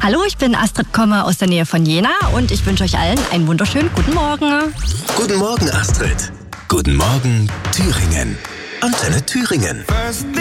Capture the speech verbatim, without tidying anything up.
Hallo, ich bin Astrid, komme aus der Nähe von Jena und ich wünsche euch allen einen wunderschönen guten Morgen. Guten Morgen, Astrid. Guten Morgen, Thüringen. Antenne Thüringen.